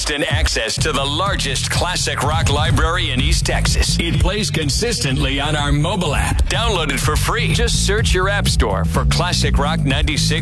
instant access to the largest classic rock library in East Texas. It plays consistently on our mobile app. Download it for free. Just search your app store for Classic Rock 96.